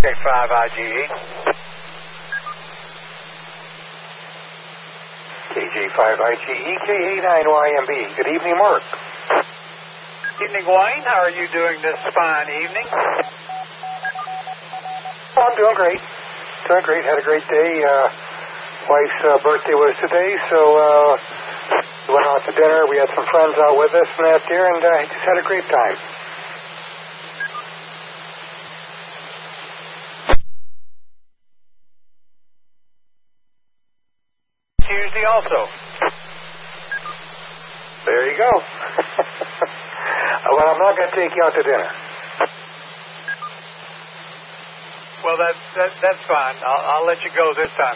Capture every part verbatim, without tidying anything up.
K five I G E. K J five I G E, K A nine Y M B. Good evening, Mark. Evening, Wayne. How are you doing this fine evening? Oh, I'm doing great. Doing great. Had a great day. Uh, wife's uh, birthday was today, so uh, we went out to dinner. We had some friends out with us and that there, and uh, just had a great time. Tuesday also. There you go. Well, I'm not going to take you out to dinner. Well, that, that that's fine. I'll, I'll let you go this time.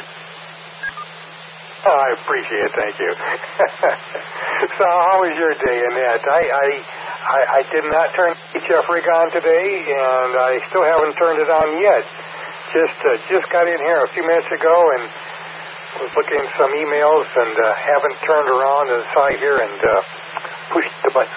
Oh, I appreciate it. Thank you. So, how was your day, Annette? I I I, I did not turn the H F rig on today, and I still haven't turned it on yet. Just uh, just got in here a few minutes ago and was looking at some emails and uh, haven't turned around to the side here and uh, pushed the button.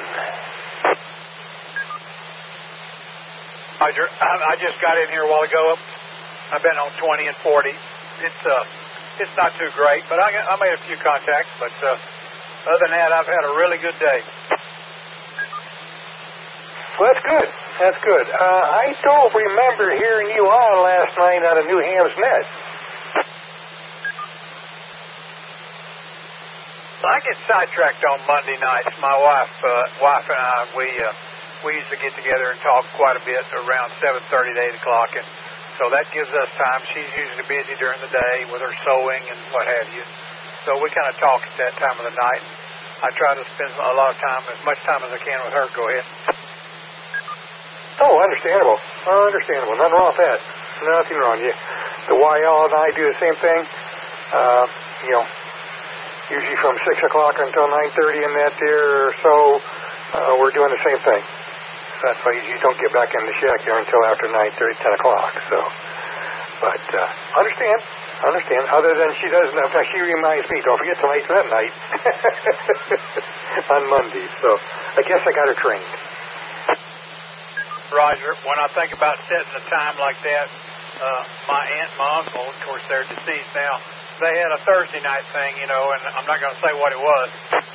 Roger. I just got in here a while ago. I've been on twenty and forty. It's uh, it's not too great, but I, I made a few contacts. But uh, other than that, I've had a really good day. Well, that's good. That's good. Uh, I don't remember hearing you on last night on a New Hams Net. I get sidetracked on Monday nights. My wife, uh, wife and I, we. Uh, We used to get together and talk quite a bit around seven thirty to eight o'clock, and so that gives us time. She's usually busy during the day with her sewing and what have you, so we kind of talk at that time of the night. I try to spend a lot of time, as much time as I can with her. Go ahead. Oh, understandable. Oh, understandable. Nothing wrong with that. Nothing wrong. Yeah. The Y L and I do the same thing. Uh, you know, usually from six o'clock until nine thirty in that there or so, uh, we're doing the same thing. That's why you don't get back in the shack there until after nine thirty, ten o'clock. So, but uh, understand, understand. Other than she doesn't, in fact, she reminds me, don't forget tonight's that night on Monday. So, I guess I got her trained. Roger. When I think about setting a time like that, uh, my aunt and my uncle, of course, they're deceased now. They had a Thursday night thing, you know, and I'm not going to say what it was.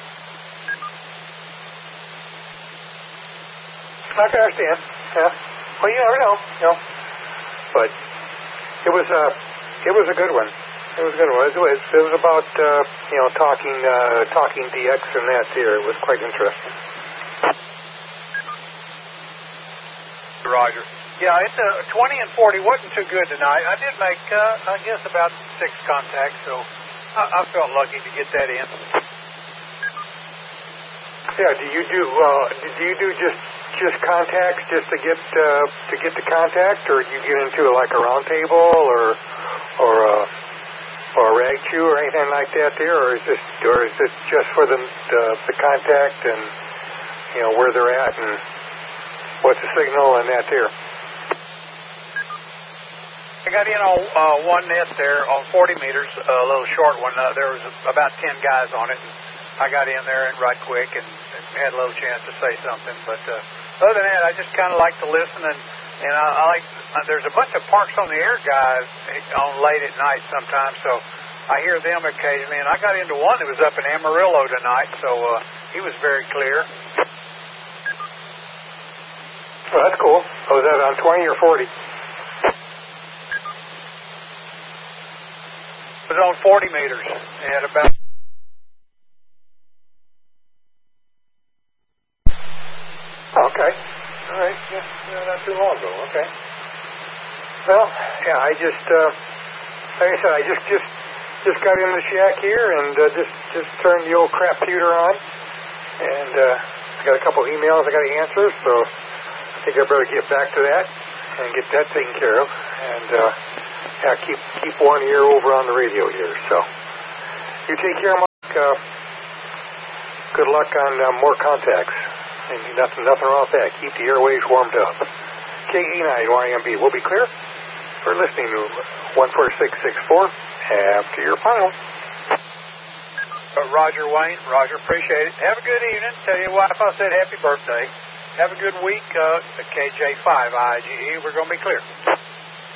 I can understand. Yeah. Well, you never know. You know. But it was a uh, it was a good one. It was a good one. It was it was about uh, you know talking uh, talking D X and that there. It was quite interesting. Roger. Yeah, it's uh, twenty and forty wasn't too good tonight. I did make uh, I guess about six contacts, so I, I felt lucky to get that in. Yeah. Do you do uh, do you do just just contacts just to get uh, to get the contact, or do you get into like a round table or or a, or a rag chew or anything like that there, or is this or is this just for the the, the contact and you know where they're at and what's the signal and that there? I got in on uh, one net there on forty meters, a little short one. Uh, there was about ten guys on it. And I got in there and right quick and had a little chance to say something, but uh, other than that, I just kind of like to listen, and and I, I like. Uh, there's a bunch of Parks on the Air guys on late at night sometimes, so I hear them occasionally. And I got into one that was up in Amarillo tonight, so uh, he was very clear. Well, that's cool. Oh, was that on twenty or forty? It was on forty meters at about. Okay. All right. Yeah, yeah, not too long ago. Okay. Well, yeah, I just, uh, like I said, I just, just, just got in the shack here and uh, just, just turned the old crap computer on, and uh, I got a couple emails I got to answer, so I think I better get back to that and get that taken care of, and uh, yeah, keep keep one ear over on the radio here. So you take care, Mark. Uh, good luck on uh, more contacts. And nothing, nothing wrong with that. Keep the airwaves warmed up. K A nine Y M B will be clear for listening to one four six six four after your final. Uh, Roger Wayne, Roger, appreciate it. Have a good evening. Tell your wife I said happy birthday. Have a good week. Uh, K J five I G E. We're going to be clear.